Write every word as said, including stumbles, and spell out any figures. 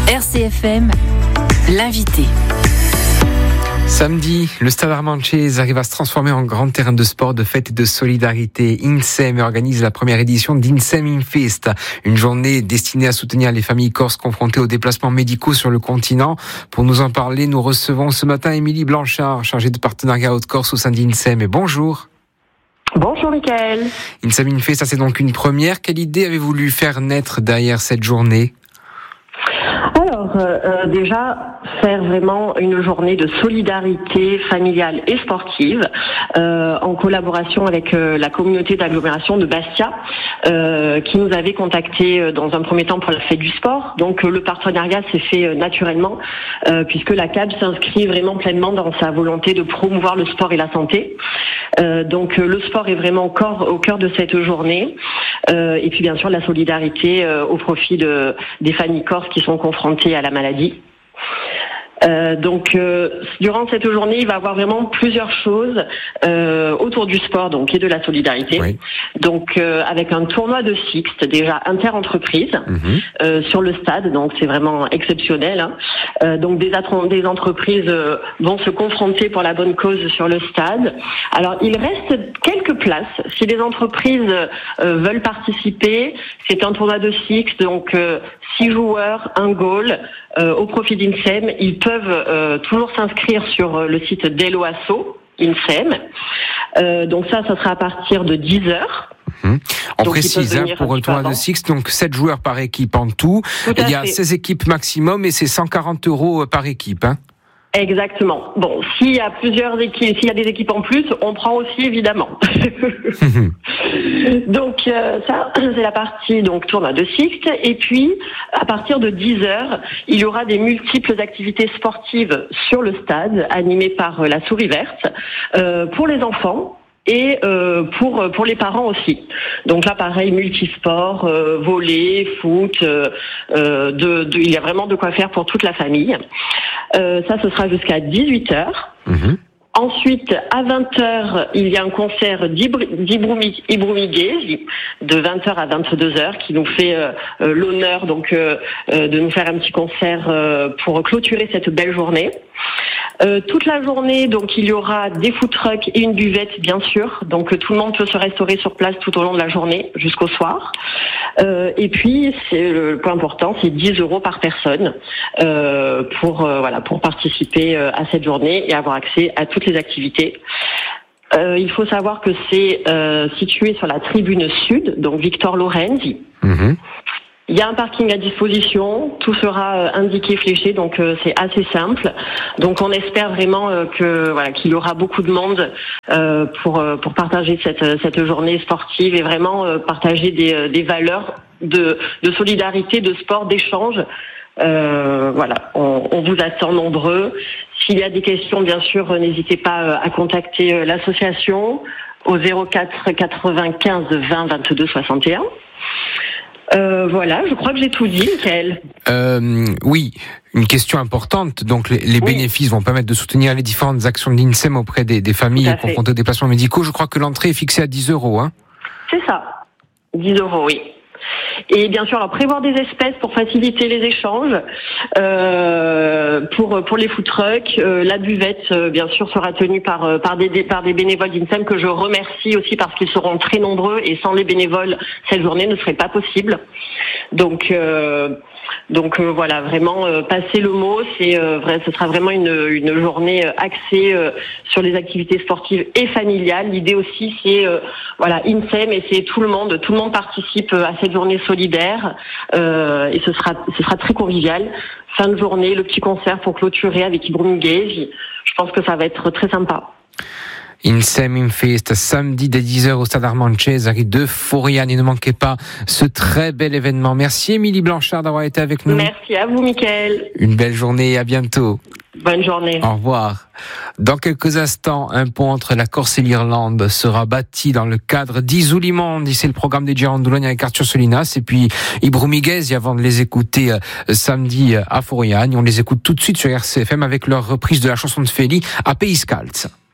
R C F M, l'invité. Samedi, le Stade Armantchez arrive à se transformer en grand terrain de sport, de fête et de solidarité. INSEM organise la première édition d'INSEM Infest, une journée destinée à soutenir les familles corses confrontées aux déplacements médicaux sur le continent. Pour nous en parler, nous recevons ce matin Émilie Blanchard, chargée de partenariat Haute-Corse au sein d'INSEM. Et bonjour. Bonjour Mickaël. INSEM Infest, ça c'est donc une première. Quelle idée avez-vous voulu faire naître derrière cette journée ? Alors, euh, déjà, faire vraiment une journée de solidarité familiale et sportive euh, en collaboration avec euh, la communauté d'agglomération de Bastia euh, qui nous avait contacté euh, dans un premier temps pour la fête du sport. Donc, euh, le partenariat s'est fait euh, naturellement euh, puisque la C A B s'inscrit vraiment pleinement dans sa volonté de promouvoir le sport et la santé. Euh, donc, euh, le sport est vraiment au, corps, au cœur de cette journée. Euh, et puis, bien sûr, la solidarité euh, au profit de, des familles corses qui sont confrontées à la maladie. Euh, donc, euh, durant cette journée, il va y avoir vraiment plusieurs choses euh, autour du sport, donc et de la solidarité. Oui. Donc, euh, avec un tournoi de Sixte déjà inter-entreprise mm-hmm. euh, sur le stade, donc c'est vraiment exceptionnel. Hein. Euh, donc, des, atro- des entreprises euh, vont se confronter pour la bonne cause sur le stade. Alors, il reste quelques places. Si les entreprises euh, veulent participer, c'est un tournoi de Sixte, donc euh, six joueurs, un goal. Euh, au profit d'INSEM, ils peuvent euh, toujours s'inscrire sur euh, le site d'Eloasso, INSEM. Euh, donc ça, ça sera à partir de dix heures. Mmh. On donc précise hein, pour le tournoi de Six, donc sept joueurs par équipe en tout. tout Il y a fait. seize équipes maximum et c'est cent quarante euros par équipe. Hein. Exactement. Bon, s'il y a plusieurs équipes, s'il y a des équipes en plus, on prend aussi évidemment. Donc euh, ça, c'est la partie donc tournoi de Sixte. Et puis à partir de dix heures, il y aura des multiples activités sportives sur le stade, animées par euh, la Souris Verte, euh, pour les enfants. Et euh, pour pour les parents aussi. Donc là, pareil, multisport, euh, volley, foot, euh, de, de, il y a vraiment de quoi faire pour toute la famille. Euh, ça, ce sera jusqu'à dix-huit heures. Mmh. Ensuite, à vingt heures, il y a un concert d'Ibroumiguez de vingt heures à vingt-deux heures qui nous fait euh, l'honneur donc euh, de nous faire un petit concert euh, pour clôturer cette belle journée. Euh, toute la journée, donc il y aura des food trucks et une buvette, bien sûr. Donc tout le monde peut se restaurer sur place tout au long de la journée jusqu'au soir. Euh, et puis, c'est le point important, c'est dix euros par personne euh, pour euh, voilà pour participer euh, à cette journée et avoir accès à toutes les activités. Euh, il faut savoir que c'est euh, situé sur la tribune sud, donc Victor Lorenzi. Mmh. Il y a un parking à disposition, tout sera euh, indiqué, fléché, donc euh, c'est assez simple. Donc on espère vraiment euh, que voilà qu'il y aura beaucoup de monde euh, pour euh, pour partager cette cette journée sportive et vraiment euh, partager des des valeurs de de solidarité, de sport, d'échange. Euh, voilà, on, on vous attend nombreux. S'il y a des questions, bien sûr, n'hésitez pas à contacter l'association au zéro quatre quatre-vingt-quinze vingt vingt-deux soixante et un. Euh, voilà, je crois que j'ai tout dit, Mickaël. Euh, oui, une question importante. Donc, les, les oui. bénéfices vont permettre de soutenir les différentes actions de l'INSEM auprès des, des familles confrontées aux déplacements médicaux. Je crois que l'entrée est fixée à dix euros. Hein. C'est ça, dix euros, oui. Et bien sûr, alors prévoir des espèces pour faciliter les échanges, euh, pour pour les food trucks, euh, la buvette euh, bien sûr sera tenue par euh, par des par des bénévoles d'INSEM que je remercie aussi parce qu'ils seront très nombreux et sans les bénévoles cette journée ne serait pas possible. Donc euh, donc euh, voilà, vraiment euh, passer le mot, c'est euh, vrai, ce sera vraiment une une journée axée euh, sur les activités sportives et familiales. L'idée aussi c'est euh, voilà INSEM et c'est tout le monde, tout le monde participe à cette journée solidaire euh, et ce sera ce sera très convivial. Fin de journée, le petit concert pour clôturer avec Ibroumiguez. Je pense que ça va être très sympa. INSEM Infest, samedi dès dix heures au Stade Armantchez, rue de Foriane. Et ne manquez pas ce très bel événement. Merci Émilie Blanchard d'avoir été avec nous. Merci à vous Mickaël. Une belle journée et à bientôt. Bonne journée. Au revoir. Dans quelques instants, un pont entre la Corse et l'Irlande sera bâti dans le cadre d'Isolimandi. C'est le programme des Girondins d'Oulogne avec Arthur Solinas et puis Ibroumiguez. Avant de les écouter euh, samedi à Foriane, on les écoute tout de suite sur R C F M avec leur reprise de la chanson de Feli à Pays Scalz.